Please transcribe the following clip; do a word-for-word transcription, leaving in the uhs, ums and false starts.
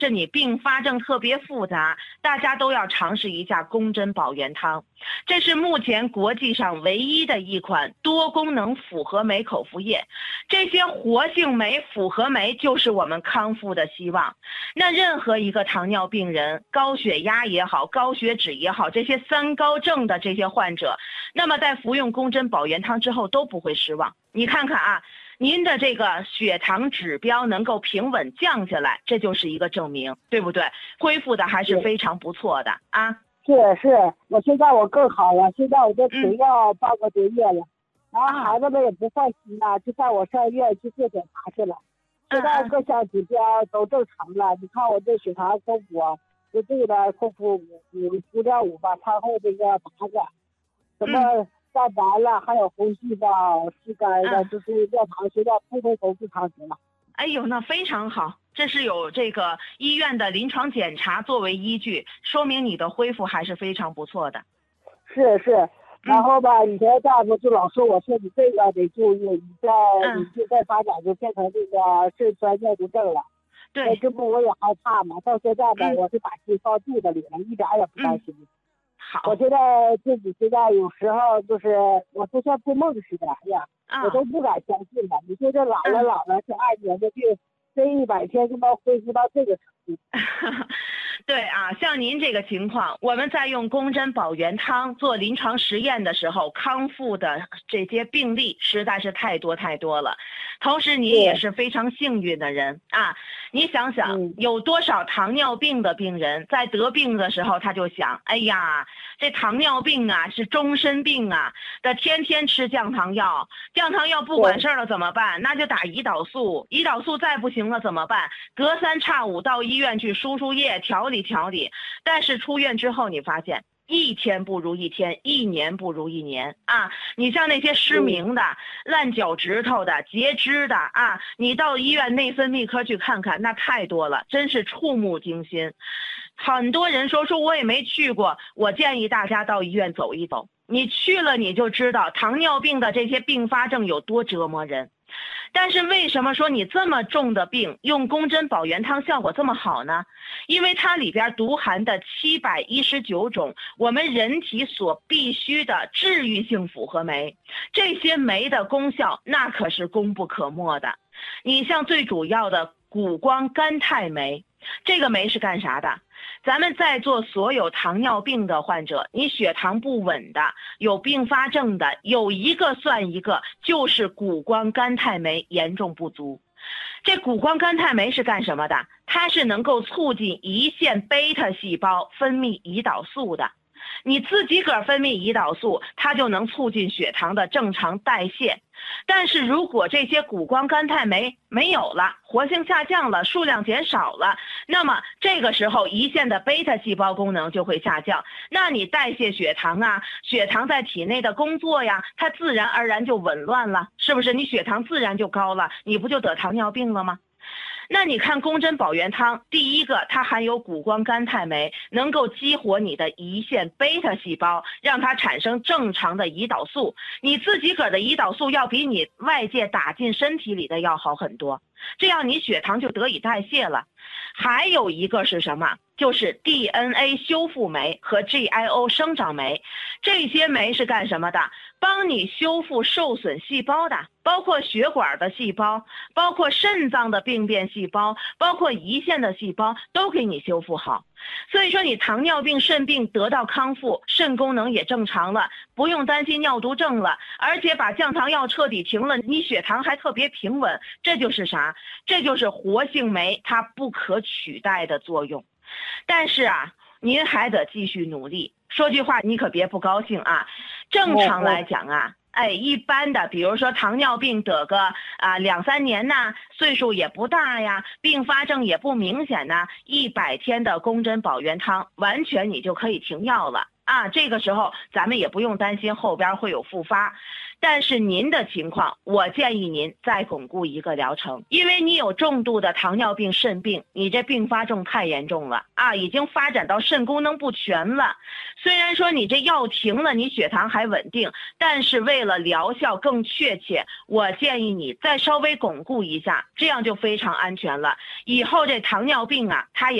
是你并发症特别复杂，大家都要尝试一下宫针保元汤。这是目前国际上唯一的一款多功能复合酶口服液。这些活性酶、复合酶就是我们康复的希望。那任何一个糖尿病人、高血压也好、高血脂也好，这些三高症的这些患者，那么在服用宫针保元汤之后都不会失望。你看看啊，您的这个血糖指标能够平稳降下来，这就是一个证明，对不对？恢复的还是非常不错的啊。 是是，我现在我更好了，现在我这停药半个多月了，嗯、然后孩子们也不放心了，就带我上医院去做检查去了。现在各项指标都正常了，你看我这血糖空腹，就这个空腹五五五点五吧，餐后这个八个，什么蛋白了，还有红细胞、是肝的，就是尿糖现在通通都正常值了。 哎呦，那非常好，这是有这个医院的临床检查作为依据，说明你的恢复还是非常不错的。 是是，然后吧，以前大夫就老说我说你这个得注意，你再你就再发展就变成这个肾衰尿毒症了。 对， 这不我也害怕嘛，到现在吧，我是把心放肚子里了，一点也不担心。 好， 我现在自己现在有时候就是我就像做梦似的，哎呀，我都不敢相信了。你说这老了老了，这二年的病，这一百天就能恢复到这个程度。 对啊，像您这个情况，我们在用宫针保元汤做临床实验的时候，康复的这些病例实在是太多太多了。同时，您也是非常幸运的人啊！你想想，有多少糖尿病的病人在得病的时候，他就想，哎呀，这糖尿病啊是终身病啊，得天天吃降糖药，降糖药不管事儿了怎么办？那就打胰岛素，胰岛素再不行了怎么办？隔三差五到医院去输输液调理调理。但是出院之后，你发现一天不如一天，一年不如一年啊！你像那些失明的、烂脚趾头的、截肢的啊，你到医院内分泌科去看看，那太多了，真是触目惊心。很多人说说我也没去过，我建议大家到医院走一走，你去了你就知道糖尿病的这些并发症有多折磨人。但是为什么说你这么重的病用宫针保元汤效果这么好呢？因为它里边独含的七百一十九种我们人体所必需的治愈性复合酶，这些酶的功效那可是功不可没的。你像最主要的谷胱甘肽酶，这个酶是干啥的？咱们在座所有糖尿病的患者，你血糖不稳的，有并发症的，有一个算一个，就是谷胱甘肽酶严重不足。这谷胱甘肽酶是干什么的？它是能够促进胰腺贝塔细胞分泌胰岛素的。你自己个儿分泌胰岛素，它就能促进血糖的正常代谢。但是如果这些谷胱甘肽酶没有了，活性下降了，数量减少了，那么这个时候胰腺的贝塔细胞功能就会下降，那你代谢血糖啊，血糖在体内的工作呀，它自然而然就紊乱了，是不是？你血糖自然就高了，你不就得糖尿病了吗？那你看宫针保元汤，第一个它含有谷胱甘肽酶，能够激活你的胰腺贝塔细胞，让它产生正常的胰岛素。你自己个儿的胰岛素要比你外界打进身体里的要好很多，这样你血糖就得以代谢了。还有一个是什么？就是 D N A 修复酶和 G I O 生长酶，这些酶是干什么的？帮你修复受损细胞的，包括血管的细胞，包括肾脏的病变细胞，包括胰腺的细胞，都给你修复好。所以说你糖尿病肾病得到康复，肾功能也正常了，不用担心尿毒症了，而且把降糖药彻底停了，你血糖还特别平稳，这就是啥？这就是活性酶它不可取代的作用。但是啊，您还得继续努力。说句话你可别不高兴啊，正常来讲啊，哎，一般的，比如说糖尿病得个啊两三年呐，岁数也不大呀，并发症也不明显呐，一百天的宫针保元汤，完全你就可以停药了。 啊，这个时候咱们也不用担心后边会有复发。但是您的情况，我建议您再巩固一个疗程，因为你有重度的糖尿病、肾病，你这并发症太严重了啊，已经发展到肾功能不全了。虽然说你这药停了，你血糖还稳定，但是为了疗效更确切，我建议你再稍微巩固一下，这样就非常安全了。以后这糖尿病啊，它也